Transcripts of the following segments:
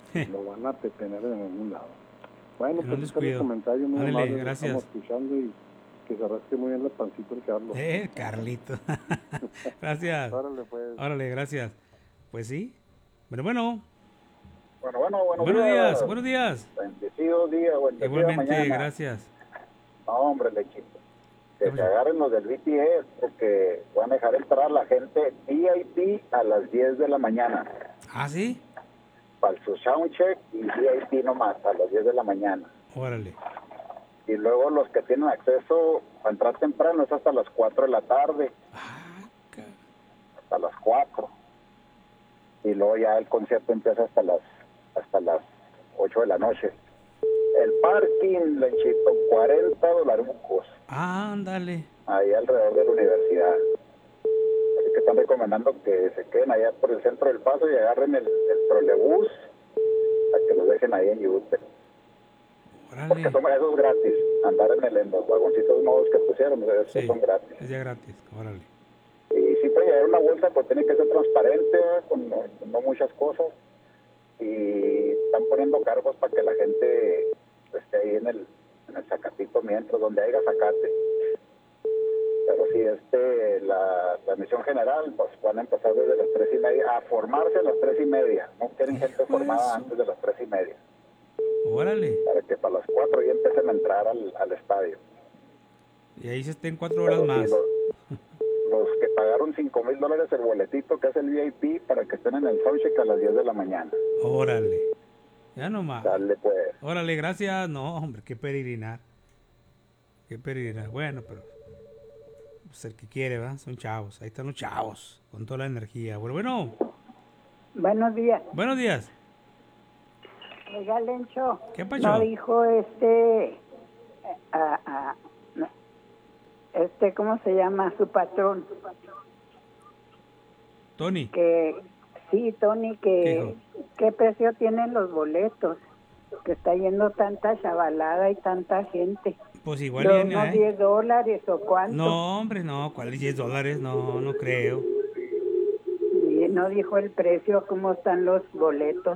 lo van a tener en algún lado. Bueno, No pues les ese es el cuido. comentario muy Ándale, amable, gracias. estamos escuchando y que se rasque muy bien la pancita el Carlos. Carlito. Gracias. Órale, pues. Órale, gracias. Pues sí. Bueno. Buenos Buenos días, días. buenos días. Bendecido día, bendecida Igualmente, mañana. gracias. No, hombre, lechito. ¿Qué Que se pasó? agarren los del BTS porque van a dejar entrar a la gente VIP a las 10 de la mañana. ¿Ah, sí? Para su soundcheck y VIP nomás a las 10 de la mañana. Órale. Y luego los que tienen acceso a entrar temprano es hasta las 4 de la tarde. Hasta las 4. Y luego ya el concierto empieza hasta las 8 de la noche. El parking, lechito, $40. Ándale. Ahí alrededor de la universidad. Así que están recomendando que se queden allá por el centro del Paso y agarren el trolebús a que los dejen ahí en Yute. Porque eso es gratis. Andar en los vagoncitos nuevos que pusieron, esos Sí, son gratis. es ya gratis. Órale. Y si puede llevar una bolsa, pues tiene que ser transparente, con no muchas cosas. Y están poniendo cargos para que la gente esté ahí en el zacatito mientras, donde haya zacate. Pero sí, la misión general, pues van a empezar desde las 3:30 a formarse a las 3:30. No quieren gente formada antes de las 3:30. Órale. Para que para las 4 ya empiecen a entrar al estadio. Y ahí se estén 4 horas más. Sí, los que pagaron $5,000 el boletito, que es el VIP, para que estén en el soundcheck a las 10 de la mañana. Órale. Ya nomás. Dale, pues. Órale, gracias. No, hombre, qué peregrinar. Qué peregrinar. Bueno, pero pues el que quiere, ¿verdad? Son chavos. Ahí están los chavos. Con toda la energía. Bueno. Buenos días. Buenos días. Oiga, Lencho. ¿Qué pasó? No dijo ¿cómo se llama? Su patrón. Tony. Tony, ¿qué precio tienen los boletos? Que está yendo tanta chavalada y tanta gente. Pues igual viene, ¿Unos $10 o cuánto? No, hombre, no. ¿Cuáles $10? No, no creo. Y no dijo el precio, cómo están los boletos.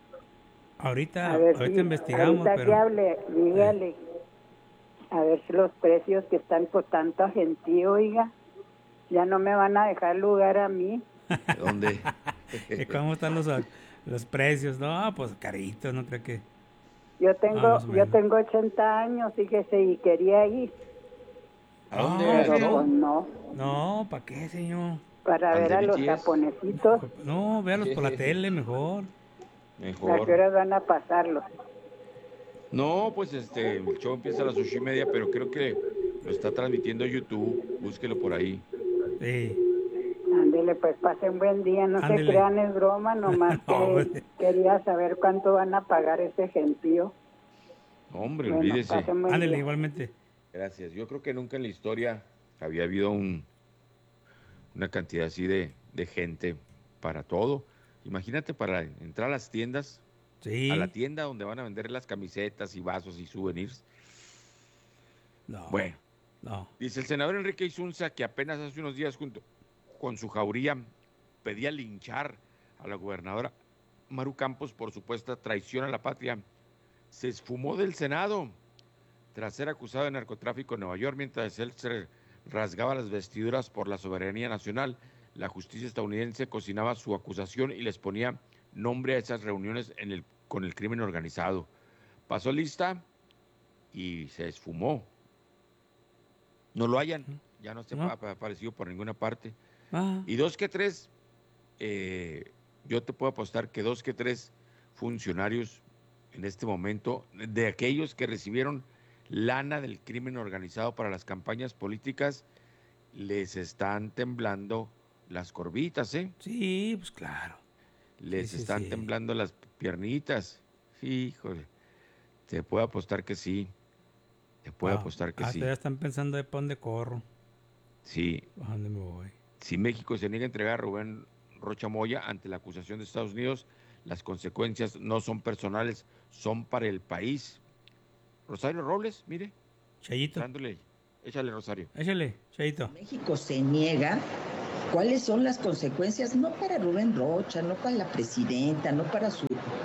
Ahorita investigamos, ahorita pero... que hable, dígale. A ver si los precios que están por tanto gentío, oiga. Ya no me van a dejar lugar a mí. ¿Dónde? ¿Cómo están los precios? No, pues caritos, no creo que... Yo tengo 80 años, fíjese, y quería ir. ¿A dónde? Pero pues no. No, ¿para qué, señor? Para ver a los japonesitos. No, véalos por la tele mejor. ¿A qué horas van a pasarlos? No, pues el show empieza a las 8:30, pero creo que lo está transmitiendo YouTube. Búsquelo por ahí. Sí. Ándele, pues pasen buen día, no se crean, es broma, nomás que quería saber cuánto van a pagar ese gentío. Hombre, olvídese. Ándele, igualmente. Gracias. Yo creo que nunca en la historia había habido una cantidad así de gente para todo. Imagínate para entrar a las tiendas, a la tienda donde van a vender las camisetas y vasos y souvenirs. No. Bueno, no. Dice el senador Enrique Isunza que apenas hace unos días junto con su jauría pedía linchar a la gobernadora Maru Campos por supuesta traición a la patria. Se esfumó del Senado tras ser acusado de narcotráfico en Nueva York mientras él se rasgaba las vestiduras por la soberanía nacional. La justicia estadounidense cocinaba su acusación y les ponía nombre a esas reuniones con el crimen organizado. Pasó lista y se esfumó. No lo hayan, ya no se ha aparecido por ninguna parte. Y 2 que 3, yo te puedo apostar que 2 que 3 funcionarios en este momento, de aquellos que recibieron lana del crimen organizado para las campañas políticas, les están temblando las corvitas, ¿eh? Sí, pues claro. Les están temblando las piernitas. Híjole, te puedo apostar que sí. Te puedo apostar que sí. Ya están pensando de pa' dónde corro. Sí. ¿A dónde me voy? Si México se niega a entregar a Rubén Rocha Moya ante la acusación de Estados Unidos, las consecuencias no son personales, son para el país. Rosario Robles, mire. Chayito. Dándole. Échale, Rosario. Échale, Chayito. México se niega. ¿Cuáles son las consecuencias? No para Rubén Rocha, no para la presidenta, no para su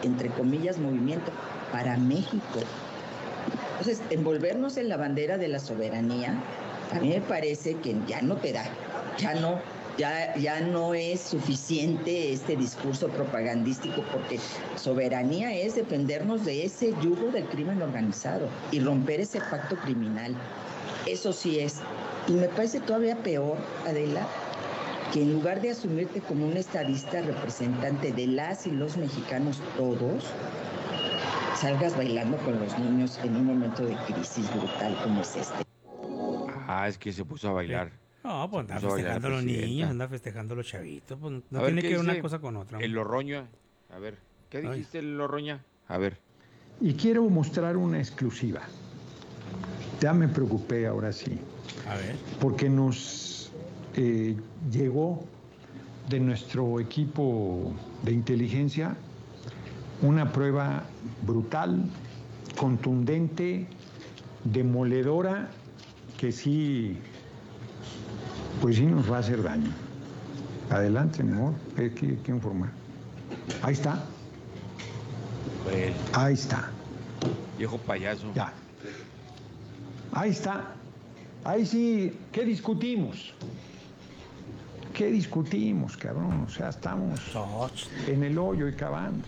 entre comillas, movimiento para México. Entonces, envolvernos en la bandera de la soberanía, a mí me parece que ya no te da, ya no es suficiente este discurso propagandístico, porque soberanía es defendernos de ese yugo del crimen organizado y romper ese pacto criminal. Eso sí es. Y me parece todavía peor, Adela, que en lugar de asumirte como un estadista representante de las y los mexicanos todos, salgas bailando con los niños en un momento de crisis brutal como es este. Ah, es que se puso a bailar. No, pues Se anda puso a bailar festejando la los niños, presidenta. anda festejando los chavitos. Pues no A ver, tiene ¿qué que ver una dice cosa con otra. el Lorroña? A ver, ¿qué dijiste, el Lorroña? A ver. Y quiero mostrar una exclusiva. Ya me preocupé ahora sí. A ver. Porque nos llegó de nuestro equipo de inteligencia una prueba brutal, contundente, demoledora, que sí, pues sí nos va a hacer daño. Adelante, mi amor, hay que informar. Ahí está. Pues, Ahí está. viejo payaso. Ya. Ahí está. Ahí sí, ¿qué discutimos? ¿Qué discutimos, cabrón? O sea, estamos en el hoyo y cavando.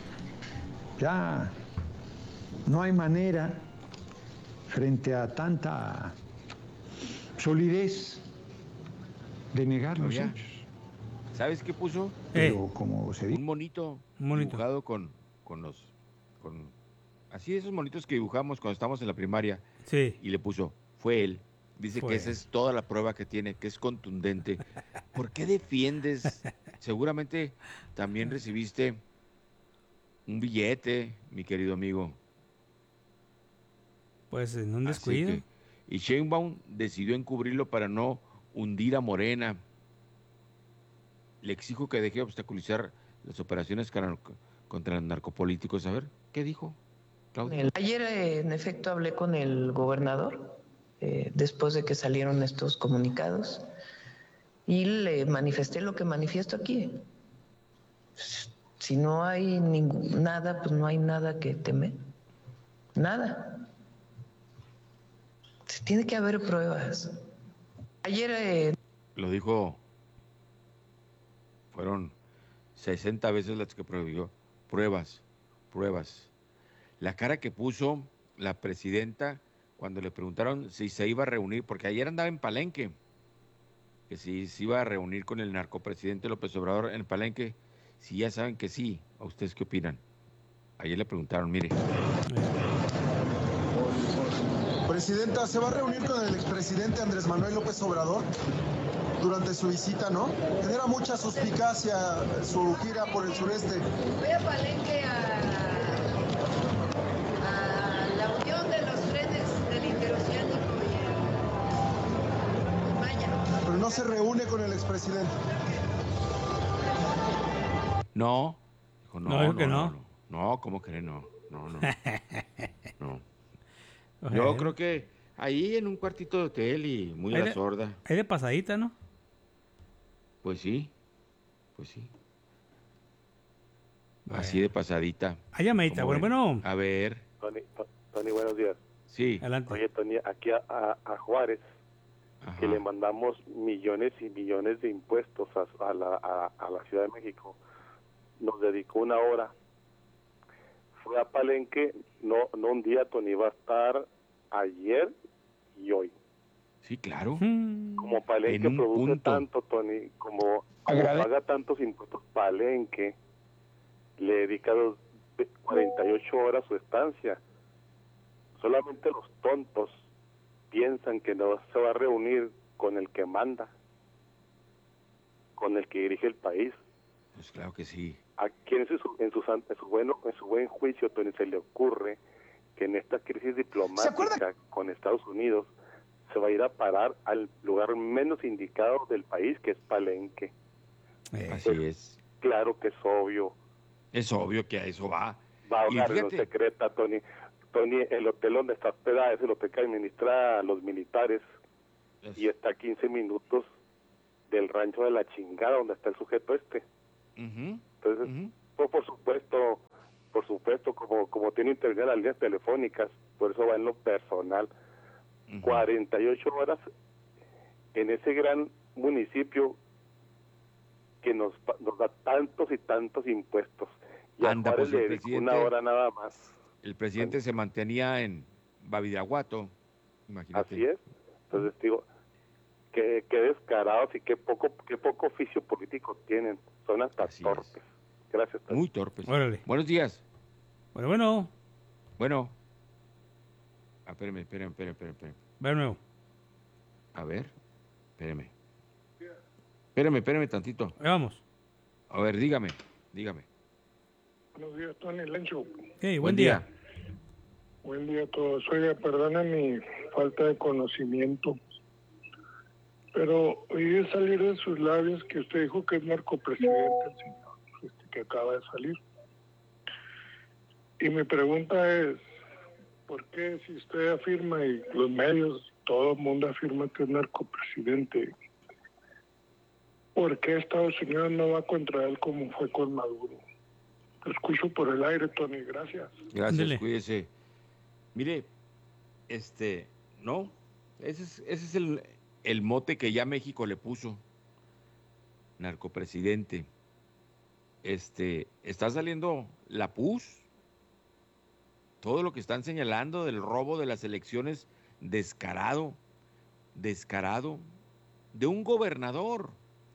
Ya no hay manera, frente a tanta solidez, de negar los Oye, hechos. ¿Sabes qué puso? Pero como se dice, Un monito dibujado con así esos monitos que dibujamos cuando estábamos en la primaria. Sí. Y le puso, fue él. Dice Fue que esa él. es toda la prueba que tiene, que es contundente. ¿Por qué defiendes? Seguramente también recibiste un billete, mi querido amigo. Pues en un Así descuido. que- y Sheinbaum decidió encubrirlo para no hundir a Morena. Le exijo que deje de obstaculizar las operaciones contra los narcopolíticos. A ver, ¿qué dijo, Claudia? Ayer, en efecto, hablé con el gobernador después de que salieron estos comunicados y le manifesté lo que manifiesto aquí. Si no hay nada, pues no hay nada que temer. Nada. Tiene que haber pruebas. Ayer... Lo dijo, fueron 60 veces las que prohibió. Pruebas. La cara que puso la presidenta cuando le preguntaron si se iba a reunir, porque ayer andaba en Palenque, que si se iba a reunir con el narcopresidente López Obrador en Palenque, si ya saben que sí, ¿a ustedes qué opinan? Ayer le preguntaron, mire. Presidenta, ¿se va a reunir con el expresidente Andrés Manuel López Obrador durante su visita, no? Genera mucha suspicacia su gira por el sureste. Voy a Palenque a la unión de los trenes del interoceánico y el Maya. Pero no se reúne con el expresidente. No. Dijo, No, dijo que no. No, ¿cómo cree? No. No. Bueno. Yo creo que ahí en un cuartito de hotel y muy a la sorda. Ahí de pasadita, ¿no? Pues sí. Así de pasadita. Hay llamadita, bueno. A ver. Tony, buenos días. Sí. Adelante. Oye, Tony, aquí a Juárez, Ajá. que le mandamos millones y millones de impuestos a la Ciudad de México, nos dedicó una hora. Fue a Palenque, no un día, Tony, va a estar ayer y hoy. Sí, claro. Como Palenque En un produce punto. tanto, Tony, como paga tantos impuestos, Palenque le dedica 48 horas su estancia. Solamente los tontos piensan que no se va a reunir con el que manda, con el que dirige el país. Pues claro que sí. ¿A quién en su buen juicio, Tony, se le ocurre que en esta crisis diplomática con Estados Unidos se va a ir a parar al lugar menos indicado del país, que es Palenque? Así es. Claro que es obvio. Es obvio que a eso va. Va a Y una reunión fíjate. secreta, Tony. Tony, el hotel donde está hospedada es el hotel que administra a los militares y está a 15 minutos del rancho de la chingada donde está el sujeto este. Ujú. Entonces, pues, por supuesto, impuesto, como tiene internet las líneas telefónicas, por eso va en lo personal. 48 horas en ese gran municipio que nos da tantos y tantos impuestos. Y Anda, a pues Juárez el le dedicó presidente, una hora nada más. el presidente se mantenía en Badiraguato, imagínate. Así es. Entonces digo, qué descarados y qué poco oficio político tienen. Son hasta Así torpes. es. Gracias. Tony. Muy torpes. Órale. Buenos días. Bueno. Bueno. Ah, espérame. Va de nuevo. A ver, espérame tantito. Ahí vamos. A ver, dígame. Buenos días, Tony Lencho. Hey, buen día. Buen día a todos. Oiga, perdona mi falta de conocimiento, pero oí salir de sus labios que usted dijo que es narcopresidente, el señor que acaba de salir. Y mi pregunta es, ¿por qué si usted afirma y los medios, todo el mundo afirma que es narcopresidente, por qué Estados Unidos no va contra él como fue con Maduro? Te escucho por el aire, Tony, gracias. Gracias, Dele. cuídese. Mire, no, ese es el mote que ya México le puso, narcopresidente. Está saliendo la PUS, todo lo que están señalando del robo de las elecciones descarado, de un gobernador.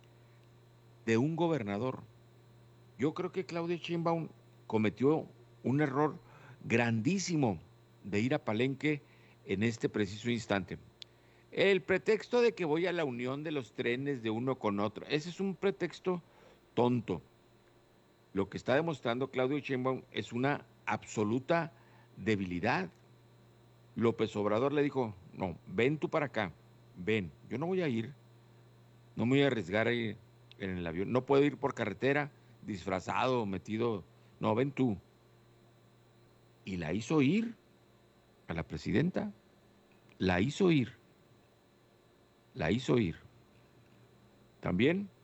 Yo creo que Claudia Sheinbaum cometió un error grandísimo de ir a Palenque en este preciso instante. El pretexto de que voy a la unión de los trenes de uno con otro, ese es un pretexto tonto. Lo que está demostrando Claudia Sheinbaum es una absoluta debilidad. López Obrador le dijo, no, ven tú para acá, ven, yo no voy a ir, no me voy a arriesgar ahí en el avión, no puedo ir por carretera disfrazado, metido, no, ven tú. Y la hizo ir a la presidenta, la hizo ir. También,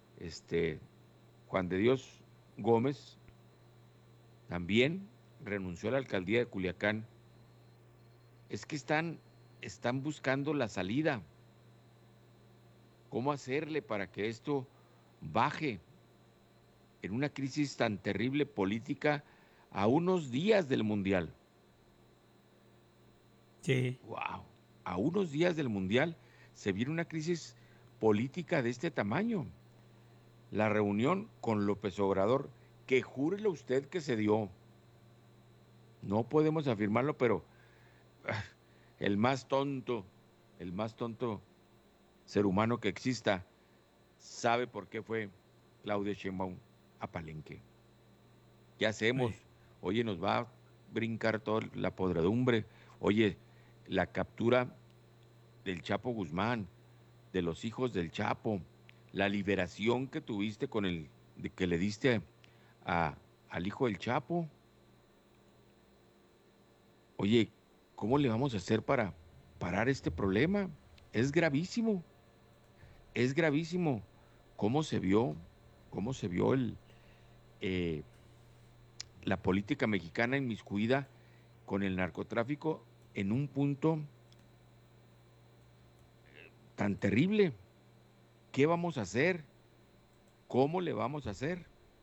Juan de Dios Gómez también renunció a la alcaldía de Culiacán. Es que están buscando la salida. ¿Cómo hacerle para que esto baje en una crisis tan terrible política a unos días del Mundial? Sí. ¡Wow! A unos días del Mundial se viene una crisis política de este tamaño. La reunión con López Obrador, que júrelo usted que se dio. No podemos afirmarlo, pero el más tonto ser humano que exista sabe por qué fue Claudia Sheinbaum a Palenque. ¿Qué hacemos? Oye, nos va a brincar toda la podredumbre. Oye, la captura del Chapo Guzmán, de los hijos del Chapo, la liberación que tuviste que le diste al hijo del Chapo. Oye, ¿cómo le vamos a hacer para parar este problema? Es gravísimo. ¿Cómo se vio la política mexicana inmiscuida con el narcotráfico en un punto tan terrible? ¿Qué vamos a hacer? ¿Cómo le vamos a hacer?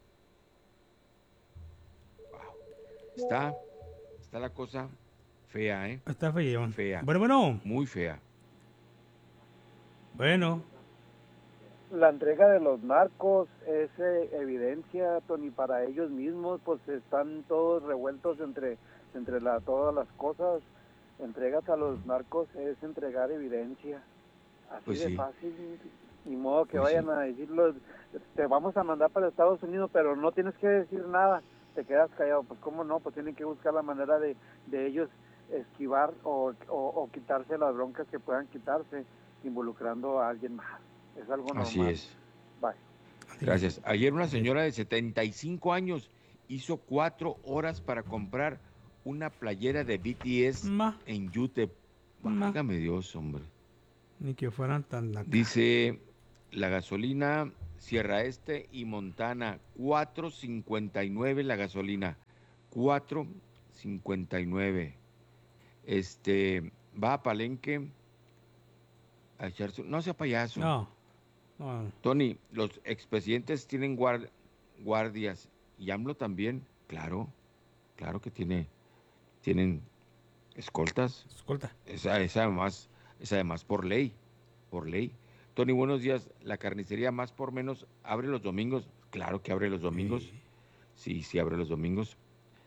Wow. Está la cosa fea, ¿eh? Está fea. Fea. Bueno. Muy fea. Bueno. La entrega de los narcos es evidencia, Tony, para ellos mismos, pues están todos revueltos entre todas las cosas. Entregas a los narcos es entregar evidencia. Así Pues de sí. fácil. Ni modo que Pues vayan sí. a decirlo, te vamos a mandar para Estados Unidos, pero no tienes que decir nada, te quedas callado. Pues cómo no, pues tienen que buscar la manera de ellos esquivar o quitarse las broncas que puedan quitarse involucrando a alguien más. Es algo normal. Así es. Bye. Gracias. Ayer una señora de 75 años hizo 4 horas para comprar una playera de BTS en UTEP. Válgame Dios, hombre. Ni que fueran tan... Dice, la gasolina Sierra Este y Montana, $4.59 la gasolina. 4.59. Va a Palenque a echarse... No sea payaso. No. Tony, los expresidentes tienen guardias y AMLO también. Claro que tienen escoltas. Escolta. Es además por ley. Tony, buenos días. La carnicería Más por Menos abre los domingos. Claro que abre los domingos. Sí, abre los domingos.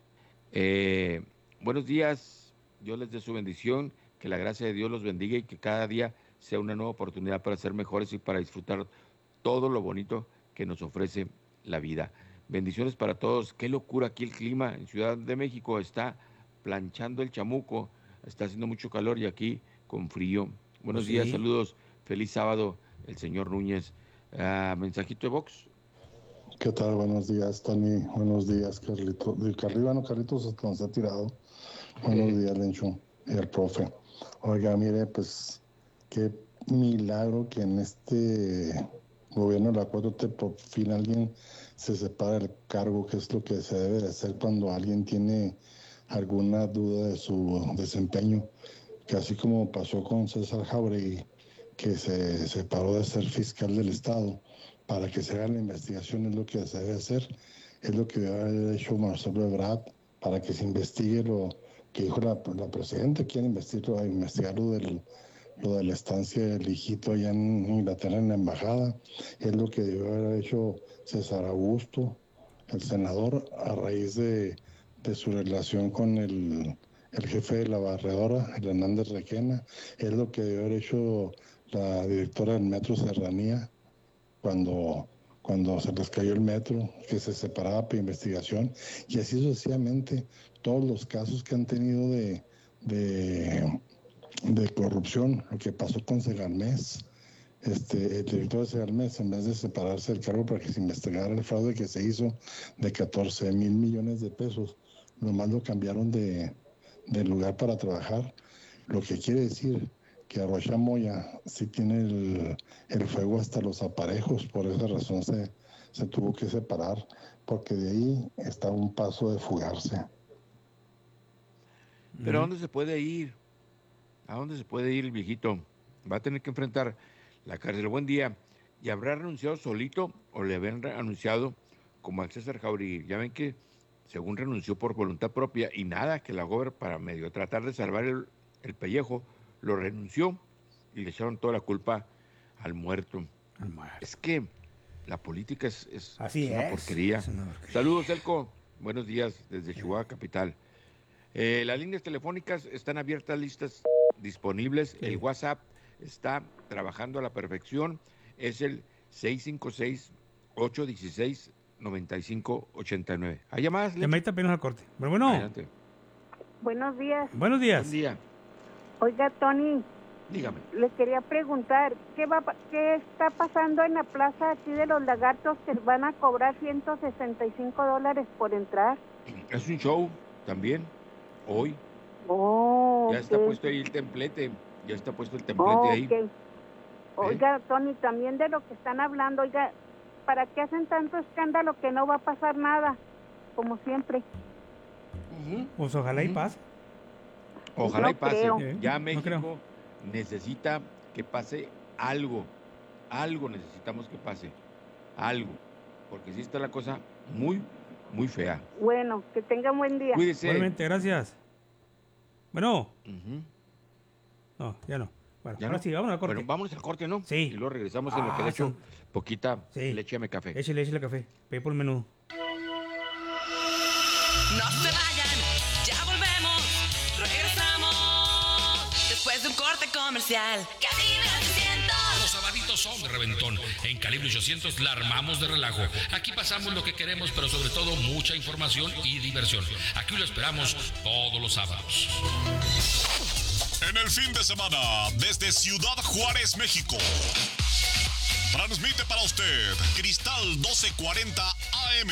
Buenos días. Dios les dé su bendición. Que la gracia de Dios los bendiga y que cada día sea una nueva oportunidad para ser mejores y para disfrutar todo lo bonito que nos ofrece la vida. Bendiciones para todos. Qué locura aquí el clima en Ciudad de México. Está planchando el chamuco. Está haciendo mucho calor y aquí con frío. Buenos días, saludos. Feliz sábado, el señor Núñez. Mensajito de Vox. ¿Qué tal? Buenos días, Tony. Buenos días, Carlito. Carlitos se ha tirado. Buenos días, Lencho y el profe. Oiga, mire, pues qué milagro que en este gobierno de la 4T por fin alguien se separa del cargo, que es lo que se debe de hacer cuando alguien tiene alguna duda de su desempeño, que así como pasó con César Jauregui, que se separó de ser fiscal del Estado para que se haga la investigación, es lo que se debe hacer, es lo que debe haber hecho Marcelo Ebrard para que se investigue lo que dijo la presidenta, quiere investigar lo de la estancia del hijito allá en Inglaterra en la embajada, es lo que debió haber hecho César Augusto, el senador, a raíz de su relación con el jefe de la barredora, el Hernández Requena, es lo que debió haber hecho la directora del Metro Serranía cuando se les cayó el metro, que se separaba para investigación, y así sucesivamente todos los casos que han tenido de corrupción, lo que pasó con Segalmés, el director de Segalmés, en vez de separarse del cargo para que se investigara el fraude que se hizo de 14,000 millones de pesos, nomás lo cambiaron de lugar para trabajar, lo que quiere decir que Rocha Moya sí tiene el fuego hasta los aparejos, por esa razón se tuvo que separar, porque de ahí está un paso de fugarse. Pero ¿a dónde se puede ir? ¿A dónde se puede ir el viejito? Va a tener que enfrentar la cárcel. Buen día. ¿Y habrá renunciado solito o le habrán anunciado como al César Jauregui? Ya ven que según renunció por voluntad propia y nada, que la gober para medio tratar de salvar el pellejo, lo renunció y le echaron toda la culpa al muerto. Es que la política es una porquería. Saludos, Elco. Buenos días desde Chihuahua Capital. Las líneas telefónicas están abiertas, listas, disponibles. Sí. El WhatsApp está trabajando a la perfección. Es el 656-816-9589. ¿Hay llamadas? Llamadita apenas al corte. Pero bueno. Adelante. Buenos días. Buenos días. Buen día. Oiga, Tony. Dígame. Le quería preguntar, ¿qué está pasando en la plaza aquí de los Lagartos que van a cobrar $165 por entrar? Es un show también, hoy. Oh, ya está puesto ahí el templete, ahí. Oiga, Tony, también de lo que están hablando, oiga, ¿para qué hacen tanto escándalo que no va a pasar nada? Como siempre. Pues ojalá y pase. Ojalá y pase. Creo. Ya México necesita que pase algo. Algo necesitamos que pase. Algo. Porque sí está la cosa muy, muy fea. Bueno, que tenga un buen día. Cuídese. Igualmente, gracias. Bueno. No, ya no. Bueno, ¿Ya ahora no? sí, vámonos al corte. Bueno, vámonos al corte, ¿no? Sí. Y luego regresamos en lo que le echo poquita leche a café. Échale café. Pedí por el menú. No se vayan, ya volvemos, regresamos después de un corte comercial. Calibre 800. Los sabaditos son de reventón. En Calibre 800 la armamos de relajo. Aquí pasamos lo que queremos, pero sobre todo mucha información y diversión. Aquí lo esperamos todos los sábados. En el fin de semana, desde Ciudad Juárez, México, transmite para usted Cristal 1240 AM.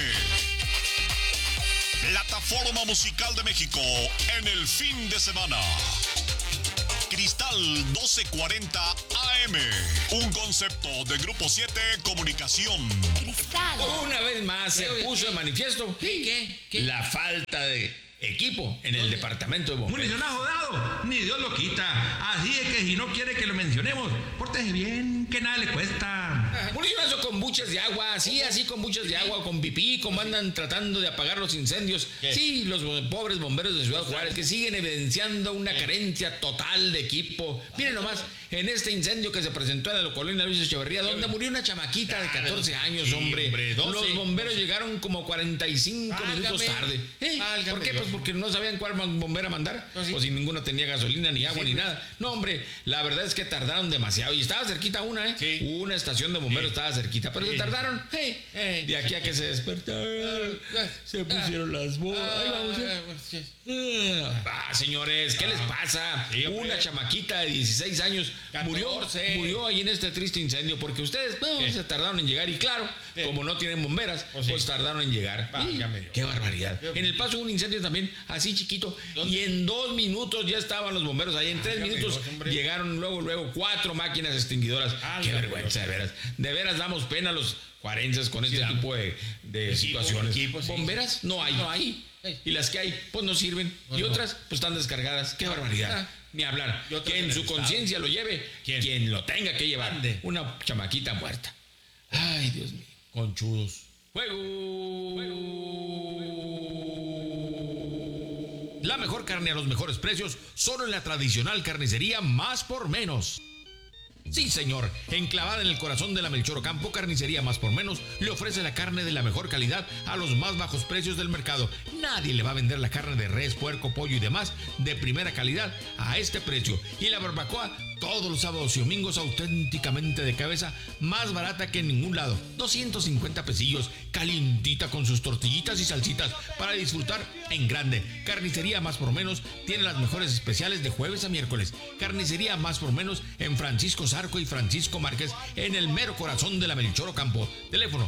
Plataforma musical de México en el fin de semana. Cristal 1240 AM. Un concepto de Grupo 7 Comunicación. Cristal. Una vez más se puso de manifiesto ¿Qué? la falta de equipo en el departamento de bomberos. Municionazo dado, ni Dios lo quita. Así es que si no quiere que lo mencionemos, pórtese bien, que nada le cuesta. Municionazo con buches de agua, sí, así con buches de agua, con pipí, como andan tratando de apagar los incendios. ¿Qué? Sí, los pobres bomberos de Ciudad Juárez que siguen evidenciando una carencia total de equipo. Miren nomás, en este incendio que se presentó en la colonia Luis Echeverría, donde murió una chamaquita de 14 años, hombre. Los bomberos llegaron como 45 minutos tarde. ¿Por qué? Pues porque no sabían cuál bombera mandar. Pues si ninguno tenía gasolina, ni agua, ni nada. No, hombre, la verdad es que tardaron demasiado. Y estaba cerquita una estación de bomberos estaba cerquita, pero se tardaron. De aquí a que se despertaron, se pusieron las bolas. Ahí vamos. Señores, ¿qué les pasa? Una chamaquita de 16 años murió ahí en este triste incendio porque ustedes se tardaron en llegar y claro, como no tienen bomberas, pues tardaron en llegar. Qué barbaridad. En El Paso hubo un incendio también así chiquito y en 2 minutos ya estaban los bomberos ahí. En 3 minutos llegaron luego 4 máquinas extinguidoras. Qué vergüenza, de veras. De veras damos pena a los juarenses con este tipo de situaciones. Bomberas no hay. Y las que hay, pues no sirven. Y otras, pues están descargadas. Qué barbaridad. Ni hablar. Que en su conciencia lo lleve. Quien lo tenga que llevar. Una chamaquita muerta. Ay, Dios mío. Conchudos. ¡Fuego! La mejor carne a los mejores precios, solo en la tradicional carnicería Más por Menos. Sí, señor, enclavada en el corazón de la Melchor Ocampo, Carnicería Más por Menos le ofrece la carne de la mejor calidad a los más bajos precios del mercado. Nadie le va a vender la carne de res, puerco, pollo y demás de primera calidad a este precio. Y la barbacoa todos los sábados y domingos auténticamente de cabeza, más barata que en ningún lado. 250 pesillos, calientita con sus tortillitas y salsitas para disfrutar en grande. Carnicería Más por Menos tiene las mejores especiales de jueves a miércoles. Carnicería Más por Menos en Francisco Zarco y Francisco Márquez, en el mero corazón de la Melchor Ocampo. Teléfono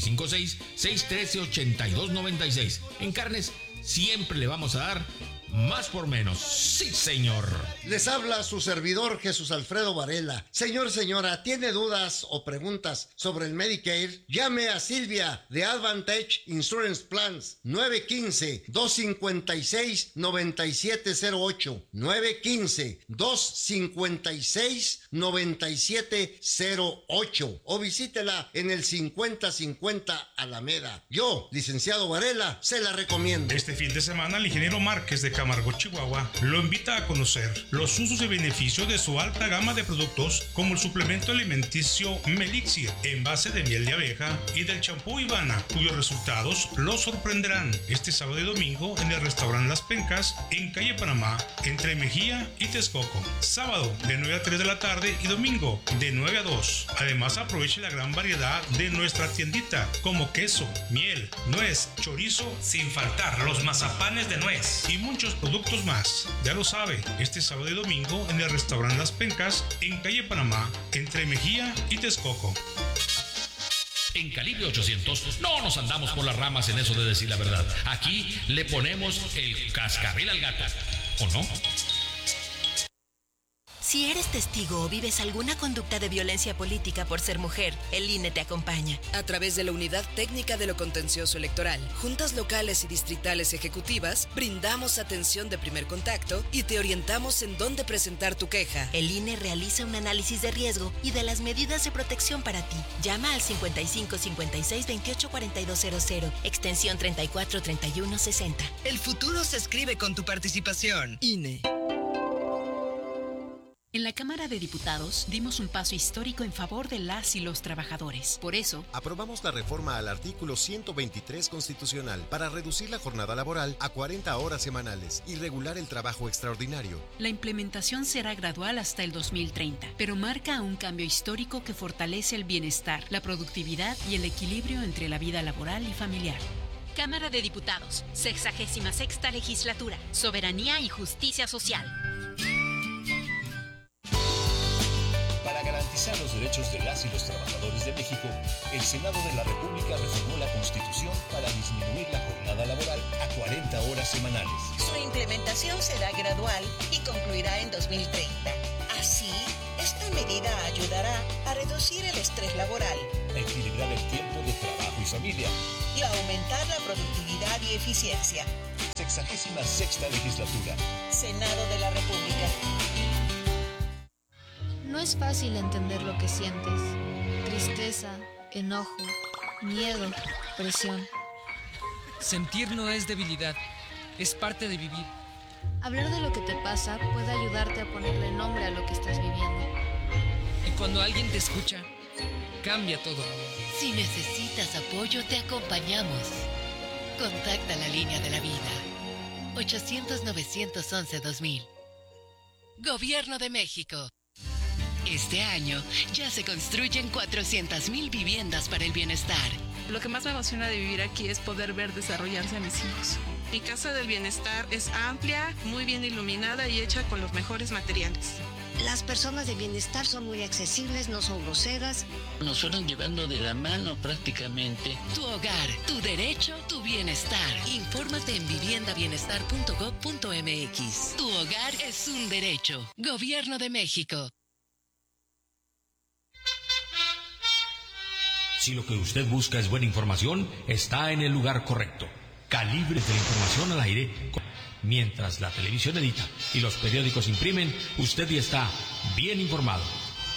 656-613-8296. En carnes siempre le vamos a dar más por menos. Sí, señor. Les habla su servidor Jesús Alfredo Varela. Señor, señora, ¿tiene dudas o preguntas sobre el Medicare? Llame a Silvia de Advantage Insurance Plans 915-256-9708 915-256-9708 o visítela en el 5050 Alameda. Yo, licenciado Varela, se la recomiendo. Este fin de semana el ingeniero Márquez de Camargo, Chihuahua, lo invita a conocer los usos y beneficios de su alta gama de productos como el suplemento alimenticio Melixir en base de miel de abeja y del champú Ivana, cuyos resultados los sorprenderán este sábado y domingo en el restaurante Las Pencas en calle Panamá, entre Mejía y Texcoco. Sábado de 9 a 3 de la tarde y domingo de 9 a 2. Además, aproveche la gran variedad de nuestra tiendita como queso, miel, nuez, chorizo, sin faltar los mazapanes de nuez y muchos productos más. Ya lo sabe, este sábado y domingo en el restaurante Las Pencas en calle Panamá, entre Mejía y Texcoco. En Calibre 800 no nos andamos por las ramas en eso de decir la verdad. Aquí le ponemos el cascabel al gato, ¿o no? Si eres testigo o vives alguna conducta de violencia política por ser mujer, el INE te acompaña. A través de la Unidad Técnica de lo Contencioso Electoral, juntas locales y distritales ejecutivas, brindamos atención de primer contacto y te orientamos en dónde presentar tu queja. El INE realiza un análisis de riesgo y de las medidas de protección para ti. Llama al 55 56 28 4200, extensión 34 31 60. El futuro se escribe con tu participación. INE. En la Cámara de Diputados dimos un paso histórico en favor de las y los trabajadores. Por eso, aprobamos la reforma al artículo 123 constitucional para reducir la jornada laboral a 40 horas semanales y regular el trabajo extraordinario. La implementación será gradual hasta el 2030, pero marca un cambio histórico que fortalece el bienestar, la productividad y el equilibrio entre la vida laboral y familiar. Cámara de Diputados, 66ª Legislatura, Soberanía y Justicia Social. Para garantizar los derechos de las y los trabajadores de México, el Senado de la República reformó la Constitución para disminuir la jornada laboral a 40 horas semanales. Su implementación será gradual y concluirá en 2030. Así, esta medida ayudará a reducir el estrés laboral, Equilibrar el tiempo de trabajo y familia. y a aumentar la productividad y eficiencia. 66ª legislatura. Senado de la República. No es fácil entender lo que sientes. Tristeza, enojo, miedo, presión. Sentir no es debilidad, es parte de vivir. Hablar de lo que te pasa puede ayudarte a ponerle nombre a lo que estás viviendo. Y cuando alguien te escucha, cambia todo. Si necesitas apoyo, te acompañamos. Contacta la línea de la vida. 800-911-2000. Gobierno de México. Este año ya se construyen 400,000 viviendas para el bienestar. Lo que más me emociona de vivir aquí es poder ver desarrollarse a mis hijos. Mi Casa del Bienestar es amplia, muy bien iluminada y hecha con los mejores materiales. Las personas de bienestar son muy accesibles, no son groseras. Nos fueron llevando de la mano prácticamente. Tu hogar, tu derecho, tu bienestar. Infórmate en viviendabienestar.gov.mx. Tu hogar es un derecho. Gobierno de México. Si lo que usted busca es buena información, está en el lugar correcto. Calibres de la información al aire. Mientras la televisión edita y los periódicos imprimen, usted ya está bien informado.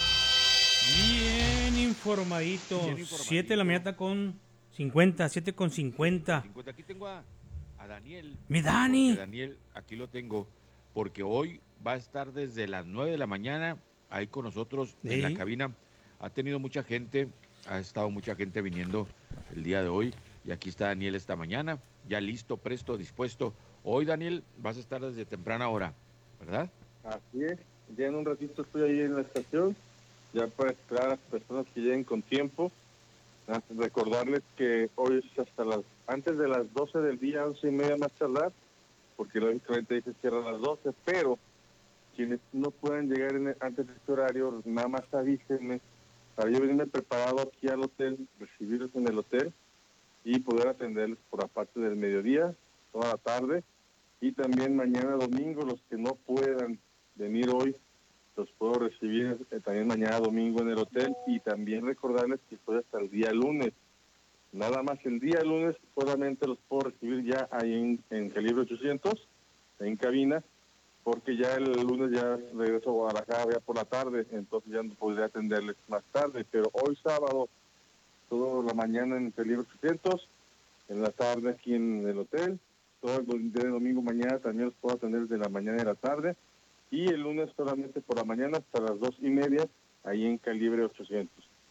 Bien informadito. 7 de la mañana con 50, 7 con 50. Aquí tengo a Daniel. Mi Dani. Daniel, aquí lo tengo, porque hoy va a estar desde las 9 de la mañana ahí con nosotros en la cabina. Ha tenido mucha gente, ha estado mucha gente viniendo el día de hoy, y aquí está Daniel esta mañana, ya listo, presto, dispuesto. Hoy, Daniel, vas a estar desde temprana hora, ¿verdad? Así es, ya en un ratito estoy ahí en la estación, ya para esperar a las personas que lleguen con tiempo. Recordarles que hoy es antes de las 12 del día, 11:30 más tardar, porque lógicamente ahí se cierra a las 12, pero quienes no puedan llegar antes de este horario, nada más avísenme para yo venirme preparado aquí al hotel, recibirlos en el hotel y poder atenderles por la parte del mediodía, toda la tarde, y también mañana domingo, los que no puedan venir hoy, los puedo recibir también mañana domingo en el hotel, y también recordarles que estoy hasta el día lunes. Nada más el día lunes solamente los puedo recibir ya ahí en Calibre 800, en cabina, porque ya el lunes ya regreso a Guadalajara ya por la tarde, entonces ya no podría atenderles más tarde, pero hoy sábado, toda la mañana en Calibre 800, en la tarde aquí en el hotel, todo el día de domingo mañana también los puedo atender desde la mañana y la tarde, y el lunes solamente por la mañana hasta las 2:30 ahí en Calibre 800,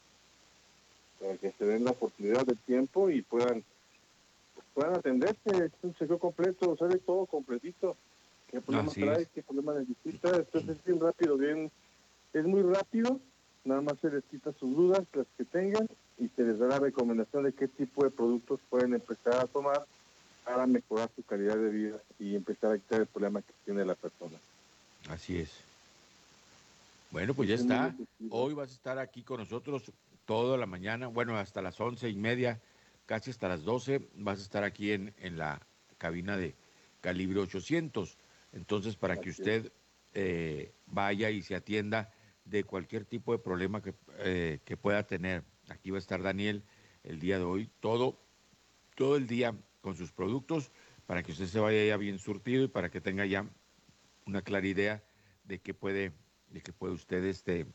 para que se den la oportunidad del tiempo y puedan atenderse. Es un chequeo completo, sale todo completito, qué problema trae, qué problema necesita. Entonces es bien rápido, es muy rápido, nada más se les quita sus dudas, las que tengan, y se les da la recomendación de qué tipo de productos pueden empezar a tomar para mejorar su calidad de vida y empezar a quitar el problema que tiene la persona. Así es. Bueno, pues ya está. Hoy vas a estar aquí con nosotros toda la mañana, bueno, hasta las 11:30, casi hasta las 12, vas a estar aquí en la cabina de Calibre 800. Entonces, para que usted vaya y se atienda de cualquier tipo de problema que pueda tener. Aquí va a estar Daniel el día de hoy, todo el día con sus productos, para que usted se vaya ya bien surtido y para que tenga ya una clara idea de que puede usted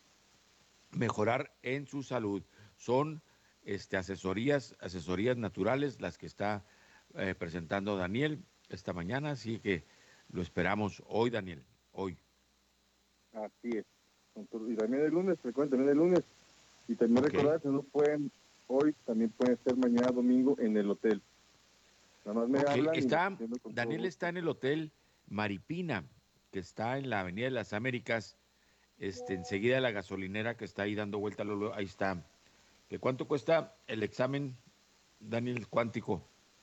mejorar en su salud. Son asesorías naturales las que está presentando Daniel esta mañana, así que lo esperamos hoy, Daniel, hoy. Así es. Y también el lunes, frecuentemente el lunes. Y también recordar que no pueden hoy, también pueden ser mañana domingo en el hotel. Nada más me hablan. Daniel está en el hotel Maripina, que está en la Avenida de las Américas, enseguida de la gasolinera que está ahí dando vuelta, ahí está. ¿Cuánto cuesta el examen, Daniel, cuántico?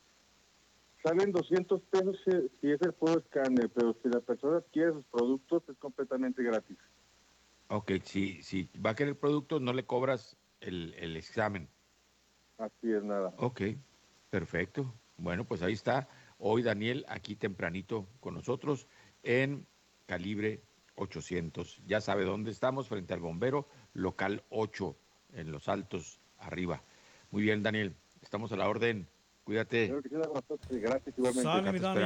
Salen 200 pesos si es el puro escáner, pero si la persona quiere sus productos es completamente gratis. Ok, si va a querer productos no le cobras el examen. Así es, nada. Ok, perfecto. Bueno, pues ahí está. Hoy Daniel aquí tempranito con nosotros en Calibre 800. Ya sabe dónde estamos, frente al bombero, local 8, en Los Altos, arriba. Muy bien, Daniel, estamos a la orden. Cuídate. Gracias, igualmente. Sale, mi Dani.